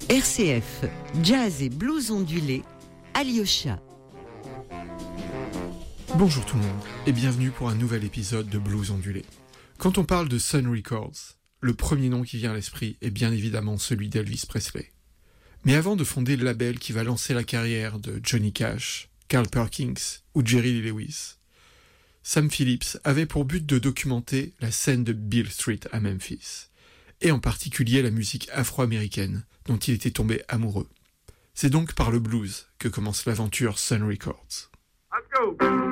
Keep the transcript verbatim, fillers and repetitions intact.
R C F, jazz et blues ondulé, Alyosha. Bonjour tout le monde et bienvenue pour un nouvel épisode de Blues ondulé. Quand on parle de Sun Records, le premier nom qui vient à l'esprit est bien évidemment celui d'Elvis Presley. Mais avant de fonder le label qui va lancer la carrière de Johnny Cash, Carl Perkins ou Jerry Lee Lewis, Sam Phillips avait pour but de documenter la scène de Beale Street à Memphis, et en particulier la musique afro-américaine dont il était tombé amoureux. C'est donc par le blues que commence l'aventure Sun Records. Let's go.